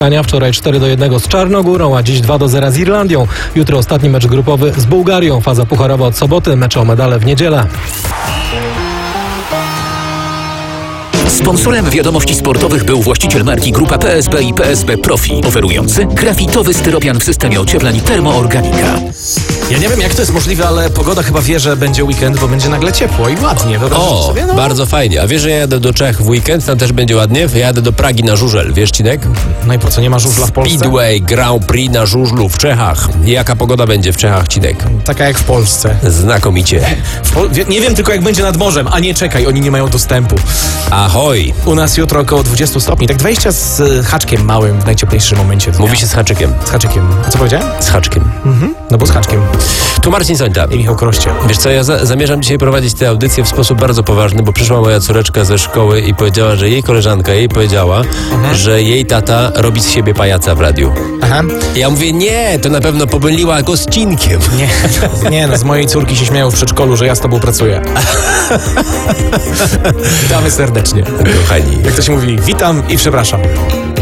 Wczoraj 4-1 z Czarnogórą, a dziś 2-0 z Irlandią. Jutro ostatni mecz grupowy z Bułgarią. Faza pucharowa od soboty, mecze o medale w niedzielę. Sponsorem Wiadomości Sportowych był właściciel marki Grupa PSB i PSB Profi, oferujący grafitowy styropian w systemie ociepleń Termoorganika. Ja nie wiem, jak to jest możliwe, ale pogoda chyba wie, że będzie weekend, bo będzie nagle ciepło i ładnie. Wyobrażasz sobie? No. Bardzo fajnie. A wiesz, że ja jadę do Czech w weekend, tam też będzie ładnie? Ja jadę do Pragi na żużel, wiesz, Cinek? No i po co, nie ma żużla w Polsce? Speedway Grand Prix na żużlu w Czechach. I jaka pogoda będzie w Czechach, Cinek? Taka jak w Polsce. Znakomicie. Nie wiem tylko, jak będzie nad morzem, a nie czekaj, oni nie mają dostępu. Ahoj. U nas jutro około 20 stopni, tak 20 z haczkiem małym w najcieplejszym momencie dnia. Mówi się z haczykiem. Z haczykiem. A co powiedziałem? Z haczkiem. No bo z haczkiem. Tu Marcin Sońta. I Michał Kroście. Wiesz co, ja zamierzam dzisiaj prowadzić tę audycję w sposób bardzo poważny, bo przyszła moja córeczka ze szkoły i powiedziała, że jej koleżanka jej powiedziała, że jej tata robi z siebie pajaca w radiu. Aha. Ja mówię, nie, to na pewno pomyliła go z Cinkiem. Nie, no z mojej córki się śmieją w przedszkolu, że ja z tobą pracuję. Witamy serdecznie. Kochani. Jak to się mówi, witam i przepraszam.